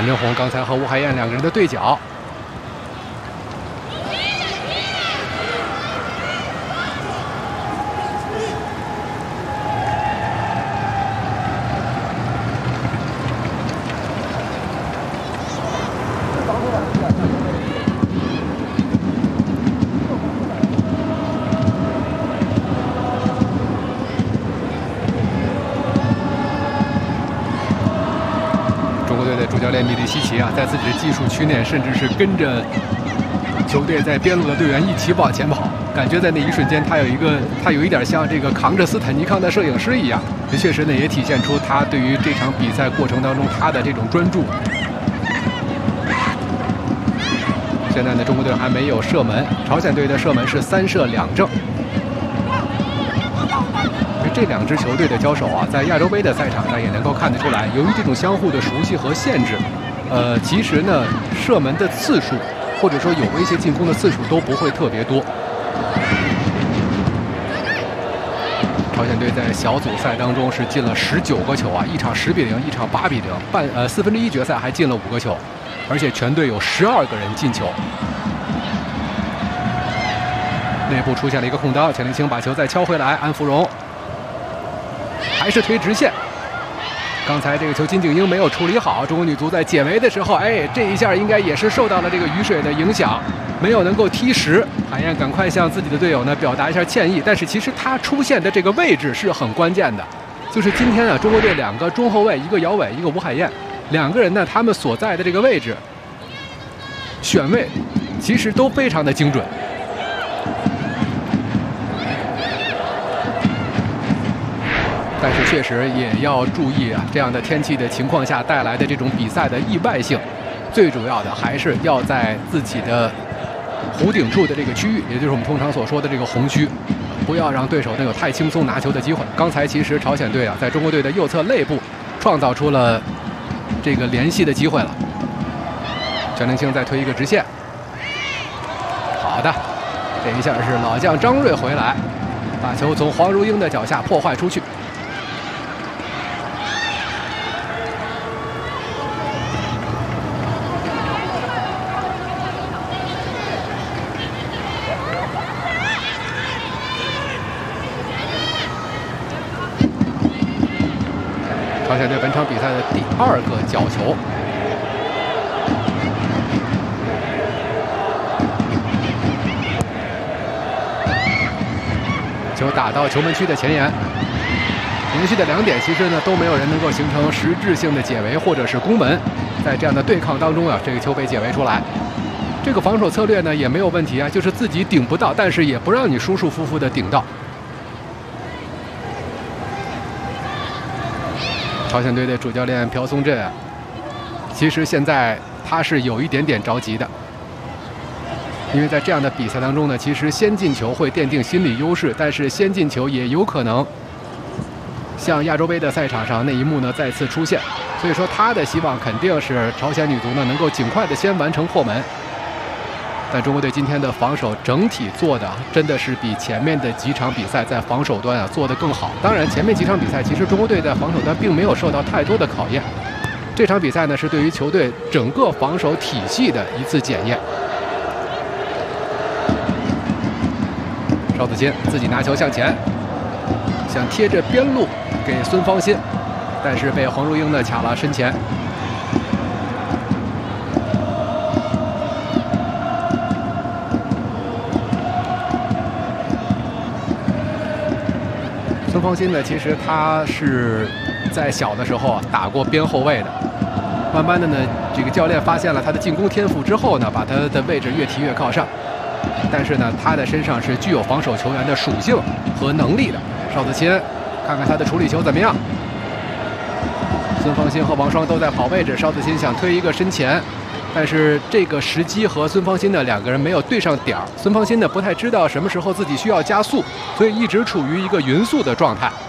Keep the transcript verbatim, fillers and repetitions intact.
韩正红刚才和吴海燕两个人的对角。主教练米利西奇啊，在自己的技术区内，甚至是跟着球队在边路的队员一起往前跑，感觉在那一瞬间，他有一个，他有一点像这个扛着斯坦尼康的摄影师一样。这确实呢，也体现出他对于这场比赛过程当中他的这种专注。现在呢，中国队还没有射门，朝鲜队的射门是三射两正。这两支球队的交手啊，在亚洲杯的赛场上也能够看得出来，由于这种相互的熟悉和限制，呃，其实呢，射门的次数或者说有威胁进攻的次数都不会特别多。朝鲜队在小组赛当中是进了十九个球啊，一场十比零，一场八比零，半呃四分之一决赛还进了五个球，而且全队有十二个人进球。内部出现了一个空当，钱林清把球再敲回来，安福荣。还是推直线，刚才这个球金敬英没有处理好，中国女足在解围的时候，哎，这一下应该也是受到了这个雨水的影响，没有能够踢实。海燕赶快向自己的队友呢表达一下歉意，但是其实他出现的这个位置是很关键的，就是今天啊，中国队两个中后卫，一个姚伟，一个吴海燕，两个人呢，他们所在的这个位置选位其实都非常的精准。但是确实也要注意啊，这样的天气的情况下带来的这种比赛的意外性，最主要的还是要在自己的弧顶处的这个区域，也就是我们通常所说的这个红区，不要让对手能有太轻松拿球的机会。刚才其实朝鲜队啊，在中国队的右侧肋部创造出了这个联系的机会了。陈林清再推一个直线，好的，这一下是老将张睿回来，把球从黄如英的脚下破坏出去。朝鲜队本场比赛的第二个角球，球打到球门区的前沿。连续的两点，其实呢都没有人能够形成实质性的解围或者是攻门。在这样的对抗当中啊，这个球被解围出来。这个防守策略呢也没有问题啊，就是自己顶不到，但是也不让你舒舒服服的顶到。朝鲜队的主教练朴松镇啊，其实现在他是有一点点着急的，因为在这样的比赛当中呢，其实先进球会奠定心理优势，但是先进球也有可能像亚洲杯的赛场上那一幕呢再次出现，所以说他的希望肯定是朝鲜女足呢能够尽快的先完成破门。但中国队今天的防守整体做的真的是比前面的几场比赛在防守端啊做得更好。当然，前面几场比赛其实中国队在防守端并没有受到太多的考验。这场比赛呢是对于球队整个防守体系的一次检验。邵子欣自己拿球向前，想贴着边路给孙芳欣，但是被黄如英呢卡了身前。孙芳欣呢，其实他是在小的时候啊打过边后卫的，慢慢的呢，这个教练发现了他的进攻天赋之后呢，把他的位置越提越靠上。但是呢，他的身上是具有防守球员的属性和能力的。邵子欣，看看他的处理球怎么样？孙芳欣和王霜都在跑位置，邵子欣想推一个身前，但是这个时机和孙芳欣呢两个人没有对上点儿。孙芳欣呢不太知道什么时候自己需要加速，所以一直处于一个匀速的状态。